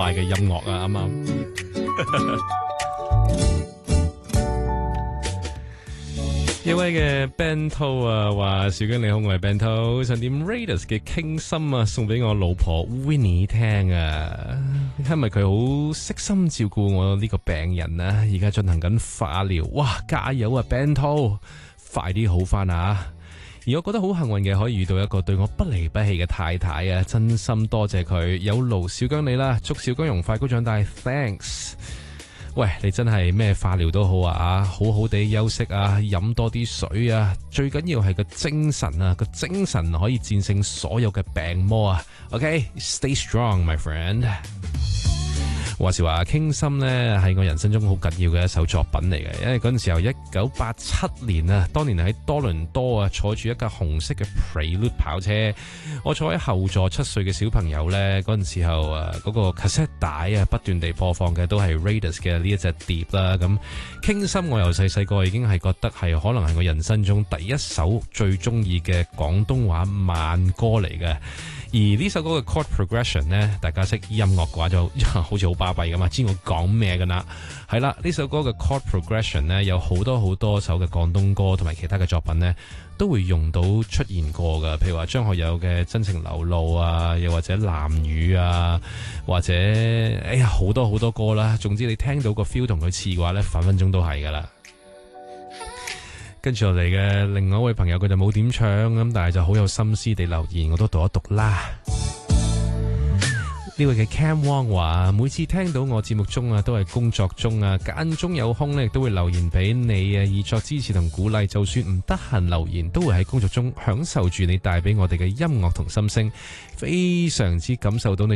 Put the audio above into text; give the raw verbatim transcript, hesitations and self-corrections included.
快嘅音樂啊，啱啱？一位嘅 Bento 啊，話小姜你好，我係 Bento， 想點 Raiders 嘅傾心啊，送俾我老婆 Winnie 聽啊，因為佢好悉心照顧我呢個病人啊，而家進行緊化療，哇，加油啊 Bento， 快啲好返啊！而我覺得好幸運嘅，可以遇到一個對我不離不棄嘅太太啊，真心多謝佢，有勞小姜你啦，祝小姜蓉快高長大 ，thanks。喂，你真係咩化療都好啊，好好地休息啊，飲多啲水啊，最緊要係個精神啊，個精神可以戰勝所有嘅病魔啊。OK，stay strong, my friend。話時話傾心呢係我人生中好緊要嘅一首作品嚟嘅，因為嗰陣時候一九八七年啊，當年喺多倫多啊，坐住一架紅色嘅 Prelude 跑車，我坐喺後座，七歲嘅小朋友呢，嗰陣時候啊，嗰個 cassette 帶啊不斷地播放嘅都係 Raiders 嘅呢一隻碟啦。咁傾心我由細細個已經係覺得係可能係我人生中第一首最中意嘅廣東話慢歌嚟嘅。而呢首歌嘅 chord progression 呢，大家識音樂嘅話就好似好巴閉㗎嘛，知我講咩㗎啦。係啦，呢首歌嘅 chord progression 呢，有好多好多首嘅廣東歌同埋其他嘅作品呢，都會用到出現過㗎。譬如話張學友嘅真情流露啊，又或者藍雨啊，或者哎呀好多好多歌啦。總之你聽到個 feel 同佢似嘅話呢，分分鐘都係㗎啦。跟住落嚟嘅另外一位朋友，佢就冇點唱咁，但係就好有心思地留言，我都讀一讀啦。呢位嘅 Cam Wong 話，每次聽到我節目中啊，都係工作中啊，間中有空呢，亦都會留言俾你啊，以作支持同鼓勵。就算唔得閒留言，都會喺工作中享受住你帶俾我哋嘅音樂同心聲，非常之感受到你